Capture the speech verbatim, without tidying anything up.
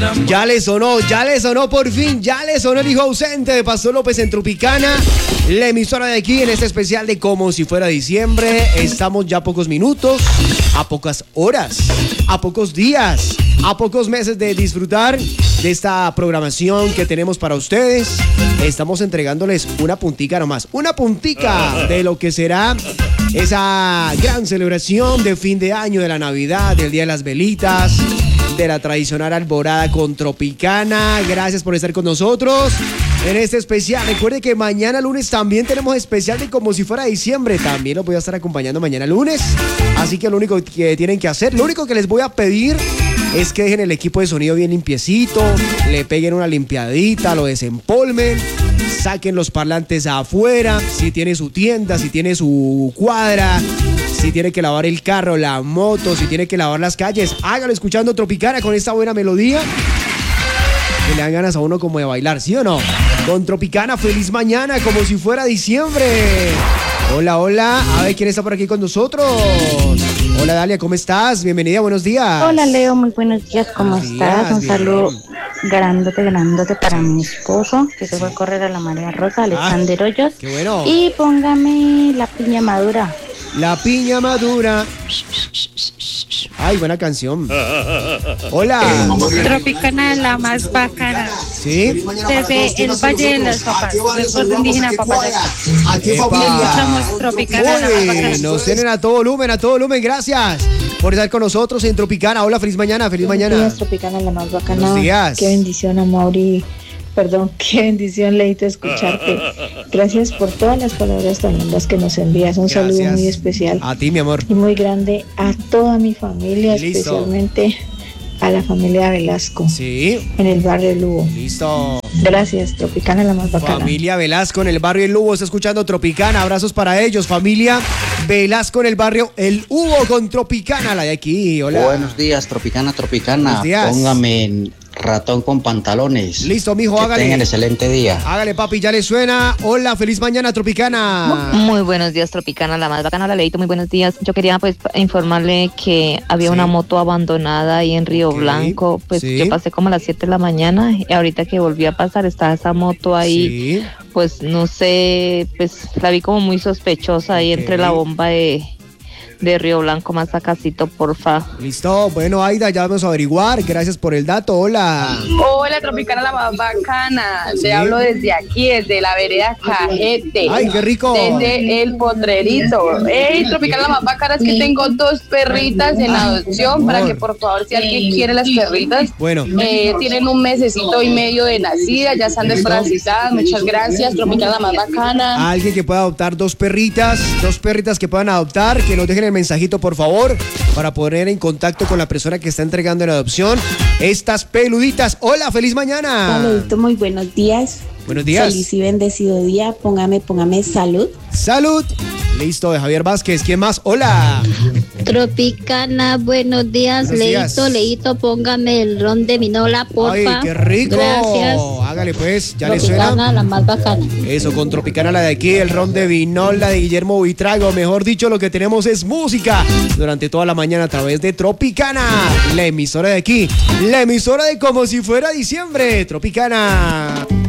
Ya le sonó, ya le sonó por fin, ya le sonó el hijo ausente de Pastor López en Tropicana, la emisora de aquí en este especial de Como si fuera diciembre. Estamos ya a pocos minutos, a pocas horas, a pocos días, a pocos meses de disfrutar de esta programación que tenemos para ustedes. Estamos entregándoles una puntica nomás, una puntica de lo que será esa gran celebración de fin de año, de la Navidad, del Día de las Velitas, de la tradicional alborada con Tropicana. Gracias por estar con nosotros en este especial. Recuerde que mañana lunes también tenemos especial de Como si fuera diciembre. También los voy a estar acompañando mañana lunes. Así que lo único que tienen que hacer, lo único que les voy a pedir es que dejen el equipo de sonido bien limpiecito, le peguen una limpiadita, lo desempolmen, saquen los parlantes afuera, si tiene su tienda, si tiene su cuadra, si tiene que lavar el carro, la moto, si tiene que lavar las calles, hágalo escuchando Tropicana con esta buena melodía que le dan ganas a uno como de bailar, ¿sí o no? Con Tropicana, feliz mañana, como si fuera diciembre. Hola, hola, a ver quién está por aquí con nosotros. Hola Dalia, ¿cómo estás? Bienvenida, buenos días. Hola Leo, muy buenos días, ¿cómo buenos estás? días, Un bien. saludo grandote, grandote para mi esposo, que se fue a correr a la Marea Rosa, Alexander Ah, Hoyos. qué bueno. Y póngame la piña madura. La piña madura. Ay, buena canción. Hola. Tropicana, la más bacana. ¿Sí? Desde el Valle de las Papas, del pueblo indígena Papateca. Escuchamos Tropicana, la más bacana. Uy, nos tienen a todo volumen, a todo volumen. Gracias por estar con nosotros en Tropicana. Hola, feliz mañana, feliz Buenos mañana. días, Tropicana, la más bacana. Buenos días. Qué bendición, Amaury. Perdón, qué bendición, Leito, escucharte. Gracias por todas las palabras tan lindas que nos envías. Un Gracias. saludo muy especial A ti, mi amor. y muy grande a toda mi familia, Listo. especialmente a la familia Velasco, Sí, en el barrio Lugo. listo. Gracias, Tropicana, la más bacana. Familia Velasco en el barrio El Hugo está escuchando Tropicana. Abrazos para ellos. Familia Velasco en el barrio El Hugo con Tropicana, la de aquí. Hola. Buenos días, Tropicana, Tropicana. Buenos días. Póngame en ratón con pantalones. Listo, mijo, que hágale. tengan excelente día. Hágale, papi, ya le suena. Hola, feliz mañana, Tropicana. Muy buenos días, Tropicana, la más bacana, la Leito, muy buenos días. Yo quería pues informarle que había Sí. una moto abandonada ahí en Río Ok, Blanco. Pues sí. yo pasé como a las siete de la mañana y ahorita que volví a pasar está esa moto ahí. Sí. Pues no sé, pues la vi como muy sospechosa ahí Ok. entre la bomba de, de Río Blanco, más sacacito, porfa. Listo. Bueno, Aida, ya vamos a averiguar. Gracias por el dato. Hola. Hola, Tropicana, la más bacana. Sí. Te hablo desde aquí, desde la vereda Cajete. Ay, qué rico. Desde el Potrerito. Hey, Tropicana, la más bacana es que tengo dos perritas en adopción para que por favor, si alguien quiere las perritas, Bueno. eh, tienen un mesecito y medio de nacida, ya están desparasitadas. Muchas gracias, Tropicana, la más bacana. Alguien que pueda adoptar dos perritas, dos perritas que puedan adoptar, que nos dejen el mensajito, por favor, para poner en contacto con la persona que está entregando en adopción estas peluditas. Hola, feliz mañana. Leito, muy buenos días. Buenos días. Feliz y bendecido día. Póngame, póngame salud. Salud. Listo, de Javier Vázquez. ¿Quién más? Hola. Tropicana, buenos días, Buenos días. Leito, Leito, póngame el ron de Minola, porfa. Ay, qué rico. Gracias. Hágale pues, ya le Tropicana, suena. la más bacana. Eso, con Tropicana, la de aquí, el ron de Vinola de Guillermo Buitrago. Mejor dicho, lo que tenemos es música durante toda la mañana a través de Tropicana, la emisora de aquí, la emisora de Como si fuera diciembre. Tropicana.